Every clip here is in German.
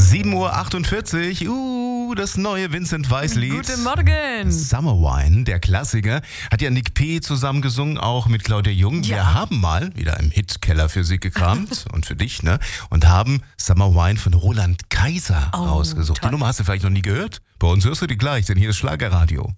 7:48 Uhr, das neue Vincent Weiss-Lied. Guten Morgen. Summer Wine, der Klassiker, hat ja Nick P. zusammen gesungen, auch mit Claudia Jung. Ja. Wir haben mal wieder im Hitkeller für sie gekramt und für dich, ne? Und haben Summer Wine von Roland Kaiser rausgesucht. Toll. Die Nummer hast du vielleicht noch nie gehört? Bei uns hörst du die gleich, denn hier ist Schlagerradio.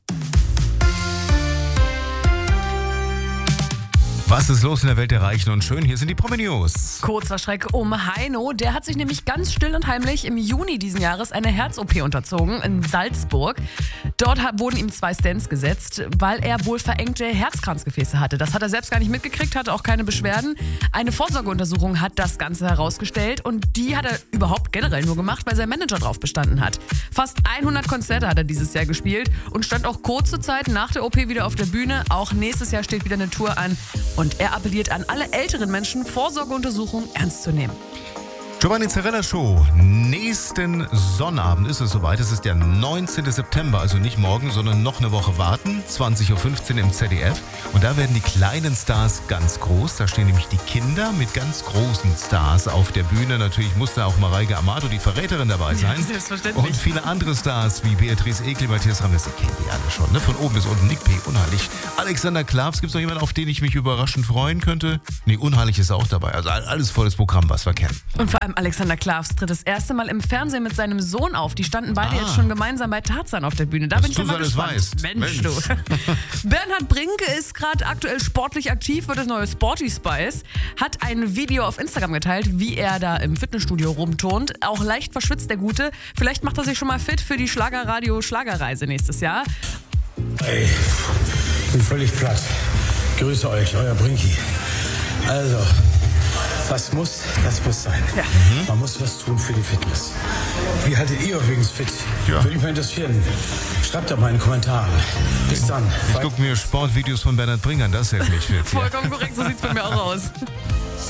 Was ist los in der Welt der Reichen und Schönen? Hier sind die Promi-News. Kurzer Schreck um Heino. Der hat sich nämlich ganz still und heimlich im Juni diesen Jahres eine Herz-OP unterzogen in Salzburg. Dort wurden ihm 2 Stents gesetzt, weil er wohl verengte Herzkranzgefäße hatte. Das hat er selbst gar nicht mitgekriegt, hatte auch keine Beschwerden. Eine Vorsorgeuntersuchung hat das Ganze herausgestellt und die hat er überhaupt generell nur gemacht, weil sein Manager drauf bestanden hat. Fast 100 Konzerte hat er dieses Jahr gespielt und stand auch kurze Zeit nach der OP wieder auf der Bühne. Auch nächstes Jahr steht wieder eine Tour an. Und er appelliert an alle älteren Menschen, Vorsorgeuntersuchungen ernst zu nehmen. Giovanni Zarella Show. Nächsten Sonnabend ist es soweit. Es ist der 19. September, also nicht morgen, sondern noch eine Woche warten. 20:15 Uhr im ZDF. Und da werden die kleinen Stars ganz groß. Da stehen nämlich die Kinder mit ganz großen Stars auf der Bühne. Natürlich muss da auch Mareike Amado, die Verräterin, dabei sein. Ja, selbstverständlich. Und viele andere Stars wie Beatrice Egli, Matthias Rames, die kennen die alle schon. Ne? Von oben bis unten. Nick P. Unheilig. Alexander Klavs. Gibt es noch jemanden, auf den ich mich überraschend freuen könnte? Nee, Unheilig ist auch dabei. Also alles volles Programm, was wir kennen. Und vor allem Alexander Klavs tritt das erste Mal im Fernsehen mit seinem Sohn auf. Die standen beide jetzt schon gemeinsam bei Tarzan auf der Bühne. Da bin ich du mal alles gespannt. weißt. Mensch, du. Bernhard Brinke ist gerade aktuell sportlich aktiv, wird das neue Sporty Spice. Hat ein Video auf Instagram geteilt, wie er da im Fitnessstudio rumturnt. Auch leicht verschwitzt, der Gute. Vielleicht macht er sich schon mal fit für die Schlagerradio-Schlagerreise nächstes Jahr. Ey, bin völlig platt. Grüße euch, euer Brinki. Also, was muss, das muss sein. Ja. Man muss was tun für die Fitness. Wie haltet ihr übrigens fit? Ja. Würde mich mal interessieren. Schreibt doch mal in die Kommentare. Bis dann. Ich gucke mir Sportvideos von Bernhard Brinker an, das hält mich fit. Vollkommen korrekt, so sieht's bei mir auch aus.